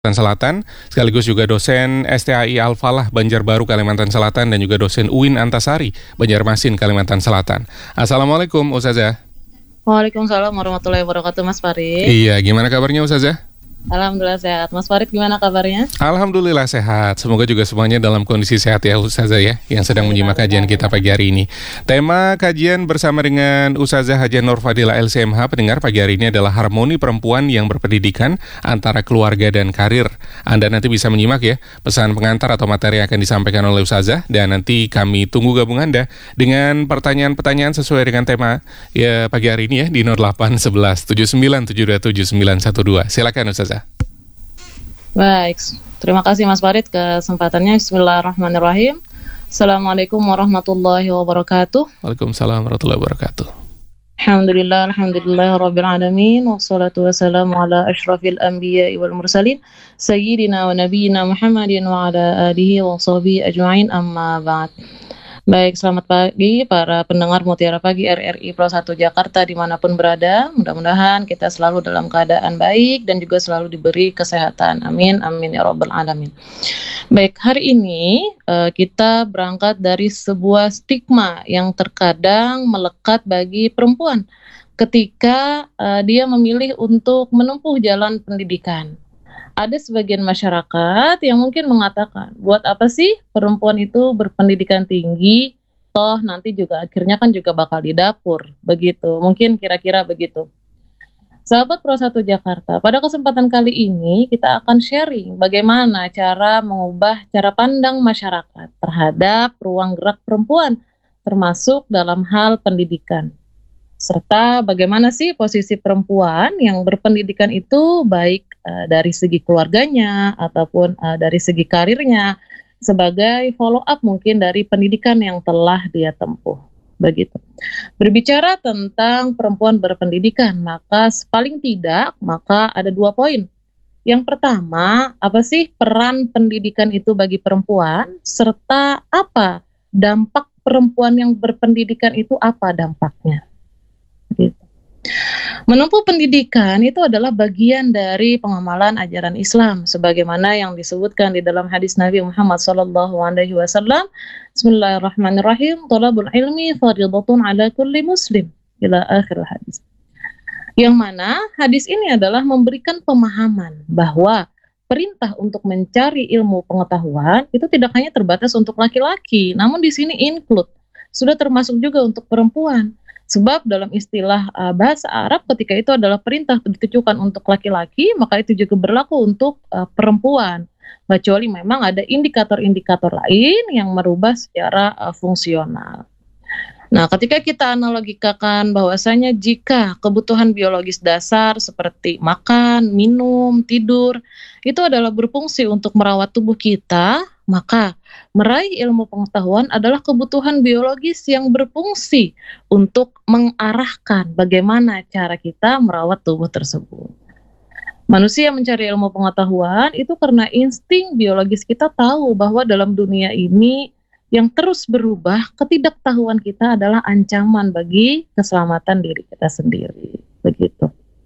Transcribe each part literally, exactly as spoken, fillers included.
Kalimantan Selatan, sekaligus juga dosen S T A I Al-Falah Banjarbaru Kalimantan Selatan dan juga dosen U I N Antasari Banjarmasin Kalimantan Selatan. Assalamualaikum Ustazah. Waalaikumsalam warahmatullahi wabarakatuh, Mas Farid. Iya, gimana kabarnya Ustazah? Alhamdulillah sehat. Mas Farid gimana kabarnya? Alhamdulillah sehat. Semoga juga semuanya dalam kondisi sehat ya Ustazah ya, yang sedang menyimak kajian kita pagi hari ini. Tema kajian bersama dengan Ustazah Haja Nur Fadila L C M H pendengar pagi hari ini adalah harmoni perempuan yang berpendidikan antara keluarga dan karir. Anda nanti bisa menyimak ya pesan pengantar atau materi yang akan disampaikan oleh Ustazah, dan nanti kami tunggu gabung Anda dengan pertanyaan-pertanyaan sesuai dengan tema ya pagi hari ini ya di nol delapan satu satu tujuh sembilan tujuh dua tujuh sembilan satu dua. Silakan Ustazah. Baik, terima kasih Mas Farid kesempatannya. Bismillahirrahmanirrahim. Assalamualaikum warahmatullahi wabarakatuh. Waalaikumsalam warahmatullahi wabarakatuh. Alhamdulillah, alhamdulillah rabbil alamin. Wassalatu wassalamu ala asyrafil anbiya'i wal mursalin sayyidina wa nabiyyina Muhammadin wa ala alihi wa sahbihi ajma'in, amma ba'd. Baik, selamat pagi para pendengar Mutiara Pagi R R I Pro satu Jakarta dimanapun berada. Mudah-mudahan kita selalu dalam keadaan baik dan juga selalu diberi kesehatan. Amin, amin ya rabbal alamin. Baik, hari ini uh, kita berangkat dari sebuah stigma yang terkadang melekat bagi perempuan ketika uh, dia memilih untuk menempuh jalan pendidikan. Ada sebagian masyarakat yang mungkin mengatakan, buat apa sih perempuan itu berpendidikan tinggi, toh nanti juga akhirnya kan juga bakal di dapur, begitu. Mungkin kira-kira begitu. Sahabat Pro satu Jakarta, pada kesempatan kali ini kita akan sharing bagaimana cara mengubah cara pandang masyarakat terhadap ruang gerak perempuan, termasuk dalam hal pendidikan. Serta bagaimana sih posisi perempuan yang berpendidikan itu baik uh, dari segi keluarganya ataupun uh, dari segi karirnya sebagai follow up mungkin dari pendidikan yang telah dia tempuh. Begitu. Berbicara tentang perempuan berpendidikan, maka paling tidak maka ada dua poin. Yang pertama, apa sih peran pendidikan itu bagi perempuan, serta apa dampak perempuan yang berpendidikan itu, apa dampaknya. Gitu. Menempuh pendidikan itu adalah bagian dari pengamalan ajaran Islam sebagaimana yang disebutkan di dalam hadis Nabi Muhammad sallallahu alaihi wasallam, Bismillahirrahmanirrahim, thalabul ilmi fardhatun ala kulli muslim, ila akhir hadis. Yang mana hadis ini adalah memberikan pemahaman bahwa perintah untuk mencari ilmu pengetahuan itu tidak hanya terbatas untuk laki-laki, namun di sini include, sudah termasuk juga untuk perempuan. Sebab dalam istilah uh, bahasa Arab ketika itu adalah perintah ditujukan untuk laki-laki, maka itu juga berlaku untuk uh, perempuan. Kecuali memang ada indikator-indikator lain yang merubah secara uh, fungsional. Nah, ketika kita analogikakan bahwasanya jika kebutuhan biologis dasar seperti makan, minum, tidur, itu adalah berfungsi untuk merawat tubuh kita, maka meraih ilmu pengetahuan adalah kebutuhan biologis yang berfungsi untuk mengarahkan bagaimana cara kita merawat tubuh tersebut. Manusia mencari ilmu pengetahuan itu karena insting biologis kita tahu bahwa dalam dunia ini yang terus berubah, ketidaktahuan kita adalah ancaman bagi keselamatan diri kita sendiri. Begitu.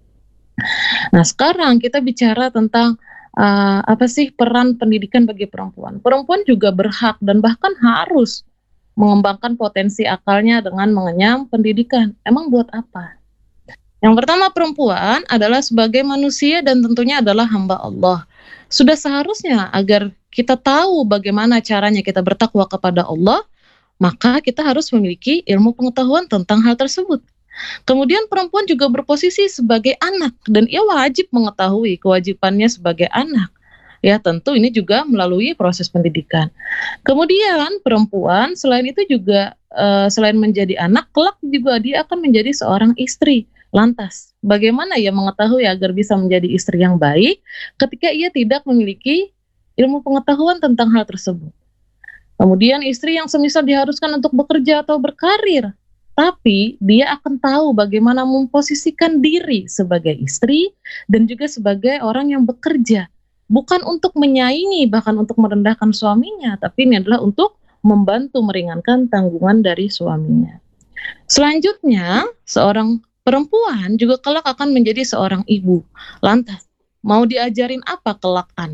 Nah, sekarang kita bicara tentang Uh, apa sih peran pendidikan bagi perempuan. Perempuan juga berhak dan bahkan harus mengembangkan potensi akalnya dengan mengenyam pendidikan. Emang buat apa? Yang pertama, perempuan adalah sebagai manusia dan tentunya adalah hamba Allah. Sudah seharusnya agar kita tahu bagaimana caranya kita bertakwa kepada Allah, maka kita harus memiliki ilmu pengetahuan tentang hal tersebut. Kemudian perempuan juga berposisi sebagai anak dan ia wajib mengetahui kewajibannya sebagai anak. Ya, tentu ini juga melalui proses pendidikan. Kemudian perempuan selain itu juga uh, selain menjadi anak, kelak juga dia akan menjadi seorang istri. Lantas, bagaimana ia mengetahui agar bisa menjadi istri yang baik ketika ia tidak memiliki ilmu pengetahuan tentang hal tersebut? Kemudian istri yang semisal diharuskan untuk bekerja atau berkarir, tapi dia akan tahu bagaimana memposisikan diri sebagai istri dan juga sebagai orang yang bekerja. Bukan untuk menyaingi, bahkan untuk merendahkan suaminya, tapi ini adalah untuk membantu meringankan tanggungan dari suaminya. Selanjutnya, seorang perempuan juga kelak akan menjadi seorang ibu. Lantas, Mau diajarin apa kelak